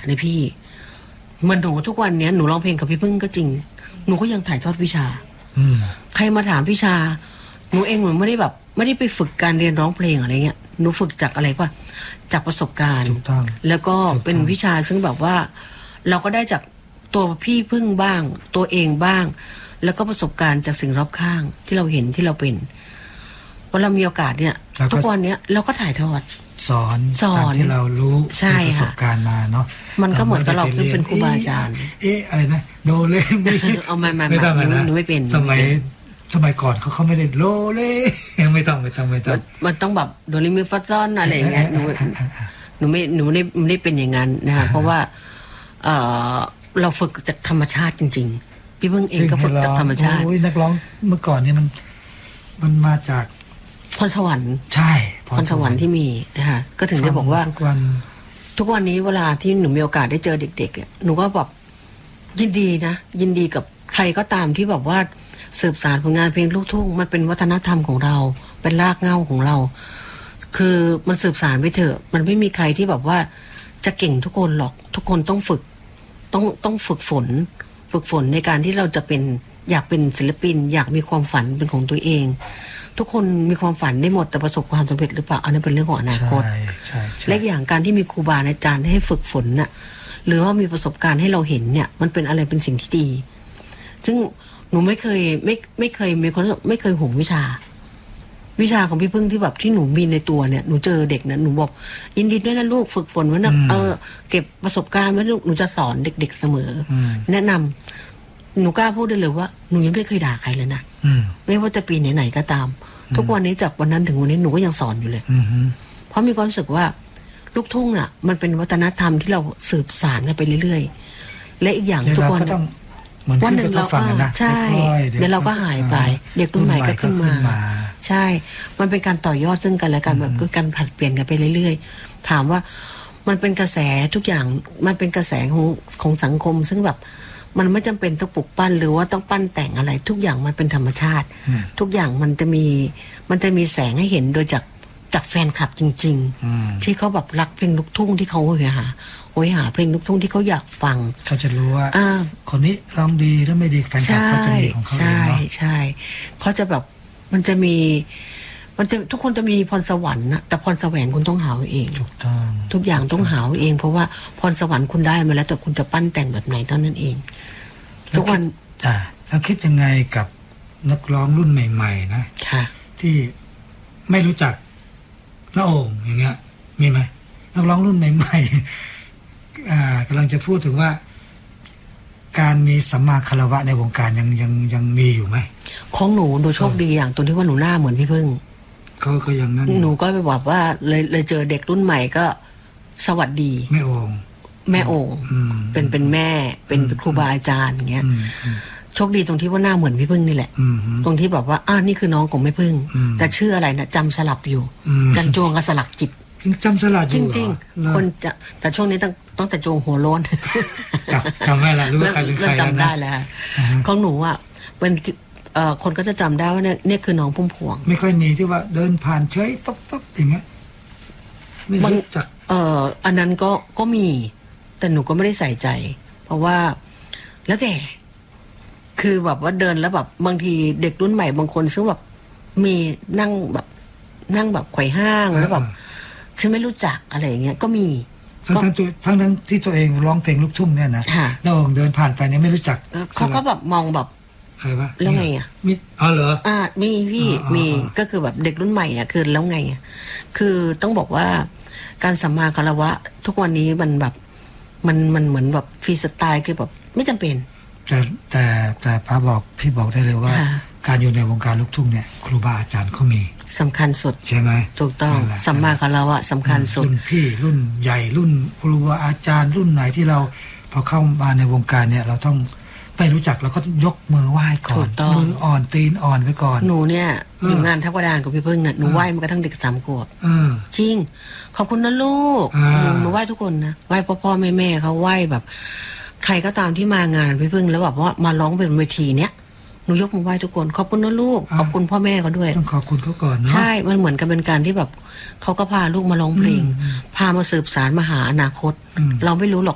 นะพี่เหมือนหนูทุกวันนี้หนูร้องเพลงกับพี่พึ่งก็จริงหนูก็ยังถ่ายทอดวิชาใครมาถามวิชาหนูเองหนูไม่ได้ไปฝึกการเรียนร้องเพลงอะไรเงี้ยหนูฝึกจากอะไรป่ะจากประสบการณ์แล้วก็เป็นวิชาซึ่งแบบว่าเราก็ได้จากตัวพี่พึ่งบ้างตัวเองบ้างแล้วก็ประสบการณ์จากสิ่งรอบข้างที่เราเห็นที่เราเป็นพอเรามีโอกาสเนี่ยทุกวันนี้เราก็ถ่ายทอดสอนตามที่เรารู้ประสบการณ์มาเนาะมันก็เหมือนกับเราเป็นครูบาอาจารย์อะไรนะโดเลเอาไม่หนูไม่เป็นสมัยก่อนเขาไม่ได้โลเลไม่ต้องมันต้องแบบโดเรมีฟาซอนอะไรอย่างเงี้ยหนูไม่ได้เป็นอย่างนั้นนะคะเพราะว่าเราฝึกจากธรรมชาติจริงๆพี่พึ่งเองก็ฝึกจากธรรมชาตินักร้องเมื่อก่อนเนี่ยมันมาจากพรสวรรค์ใช่พรสวรรค์ที่มีนะคะก็ถึงได้บอกว่าทุกวันนี้เวลาที่หนูมีโอกาสได้เจอเด็กๆหนูก็แบบยินดีกับใครก็ตามที่แบบว่าสืบสานผลงานเพลงลูกทุ่งมันเป็นวัฒนธรรมของเราเป็นรากเหง้าของเราคือมันสืบสานไปเถอะมันไม่มีใครที่แบบว่าจะเก่งทุกคนหรอกทุกคนต้องฝึกต้องฝึกฝนในการที่เราจะเป็นอยากเป็นศิลปินอยากมีความฝันเป็นของตัวเองทุกคนมีความฝันได้หมดแต่ประสบความสำเร็จหรือเปล่าอันนั้นเป็นเรื่องของอนาคตและอย่างการที่มีครูบาอาจารย์ให้ฝึกฝนน่ะหรือว่ามีประสบการณ์ให้เราเห็นเนี่ยมันเป็นอะไรเป็นสิ่งที่ดีซึ่งหนูไม่เคยมีคนไม่เคยห่วงวิชาของพี่พึ่งที่แบบที่หนูมีในตัวเนี่ยหนูเจอเด็กนะหนูบอกยินดีด้วยนะลูกฝึกฝนไว้นะเก็บประสบการณ์ไว้ลูกหนูจะสอนเด็กๆเสมอแนะนำหนูกล้าพูดได้เลยว่าหนูยังไม่เคยด่าใครเลยนะไม่ว่าจะปีไหนๆก็ตามทุกวันนี้จากวันนั้นถึงวันนี้หนูก็ยังสอนอยู่เลยเพราะมีความรู้สึกว่าลูกทุ่งน่ะมันเป็นวัฒนธรรมที่เราสืบสานกันไปเรื่อยๆและอีกอย่างทุกวันวันหนึ่งเราใช่เดี๋ยวเราก็หายไปเด็กรุ่นใหม่ก็ขึ้นมาใช่มันเป็นการต่อยอดซึ่งกันและกันแบบการผลัดเปลี่ยนกันไปเรื่อยๆถามว่ามันเป็นกระแสทุกอย่างมันเป็นกระแสของสังคมซึ่งแบบมันไม่จำเป็นต้องปลุกปั้นหรือว่าต้องปั้นแต่งอะไรทุกอย่างมันเป็นธรรมชาติทุกอย่างมันจะมีแสงให้เห็นโดยจากแฟนคลับจริงๆที่เขาแบบรักเพลงลูกทุ่งที่เขาโหยหาเพลงลูกทุ่งที่เขาอยากฟังเขาจะรู้ว่าคนนี้ร้องดีถ้าไม่ดีแฟนคลับเขาจะมีของเขาเองเนาะใช่เขาจะแบบมันจะทุกคนจะมีพรสวรรค์นะแต่พรแสวงคุณต้องหาเองถูกต้องทุกอย่างต้องหาเองเพราะว่าพรสวรรค์คุณได้มาแล้วแต่คุณจะปั้นแต่งแบบไหนเท่านั้นเองทุกวันแล้วคิดยังไงกับนักร้องรุ่นใหม่ๆนะที่ไม่รู้จักน้าโอ่งอย่างเงี้ยมีไหมนักร้องรุ่นใหม่ๆกำลังจะพูดถึงว่าการมีสัมมาคารวะในวงการยังมีอยู่ไหมของหนูดูโชคดีอย่างตรงที่ว่าหนูหน้าเหมือนพี่พึ่งเขาอย่างนั้นหนูก็ไปบอกว่าเลยเจอเด็กรุ่นใหม่ก็สวัสดีแม่โอ่งเป็นแม่เป็นครูบาอาจารย์อย่างเงี้ยโชคดีตรงที่ว่าหน้าเหมือนพี่พึ่งนี่แหละตรงที่แบบว่านี่คือน้องของแม่พึ่งแต่ชื่ออะไรนะจำสลับอยู่จันจวงกับสลักจิตจำสลับอยู่จริงๆคนจะแต่ช่วงนี้ต้องแต่จวงหัวโล้นจำไม่ละรู้ว่าใครเป็นใครจำได้แล้วของหนูอ่ะเป็นคนก็จะจำได้ว่าเนี่ยคือน้องพุ่มพวงไม่ค่อยมีที่ว่าเดินผ่านเฉยปั๊บอย่างเงี้ยไม่รู้จักอันนั้นก็มีแต่หนูก็ไม่ได้ใส่ใจเพราะว่าแล้วแต่คือแบบว่าเดินแล้วแบบบางทีเด็กรุ่นใหม่บางคนซึ่งแบบมีนั่งแบบไขว่ห้างแล้วแบบฉันไม่รู้จักอะไรอย่างเงี้ยก็มีทั้งที่ตัวเองร้องเพลงลูกทุ่งเนี่ยนะแล้วเดินผ่านไปเนี่ยไม่รู้จักเขาก็แบบมองแบบใครวะแล้วไงอ่ะมีเหรอมีพี่มีก็คือแบบเด็กรุ่นใหม่อ่ะคือแล้วไงอ่ะคือต้องบอกว่าการสัมมาคารวะทุกวันนี้มันแบบมันเหมือนแบบฟรีสไตล์คือแบบไม่จำเป็นแต่พี่บอกได้เลยว่าการอยู่ในวงการลูกทุ่งเนี่ยครูบาอาจารย์เขามีสำคัญสุดใช่ไหมถูกต้องสัมมาคารวะสำคัญสุดรุ่นพี่รุ่นใหญ่รุ่นครูบาอาจารย์รุ่นไหนที่เราพอเข้ามาในวงการเนี่ยเราต้องไม่รู้จักเราก็ยกมือไหว้ก่อนมืออ่อนตีนอ่อนไว้ก่อนหนูเนี่ยอยู่งานทักวดานกับพี่พึ่งเนี่ยหนูไหว้มากระทั่งเด็ก3 ขวบจริงขอบคุณนะลูกหนูไหว้ทุกคนนะไหว้พ่อแม่เขาไหว้แบบใครก็ตามที่มางานพี่พึ่งแล้วแบบว่ามาร้องเป็นเวทีเนี้ยหนูยกมือไหว้ทุกคนขอบคุณนะลูกขอบคุณพ่อแม่เขาด้วยต้องขอบคุณเขาก่อนเนาะใช่มันเหมือนกับเป็นการที่แบบเขาก็พาลูกมาร้องเพลงพามาสืบสานมาหาอนาคตเราไม่รู้หรอก